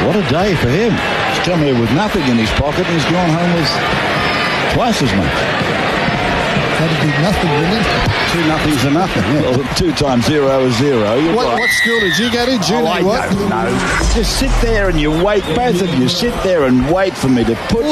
What a day for him. He's come here with nothing in his pocket and he's gone home with twice as much. That'd be nothing, wouldn't it? 2-0's a nothing, yeah. Well, 2 times 0 is 0. What school did you go to? I don't know. Just sit there and you wait. Both of you sit there and wait for me to put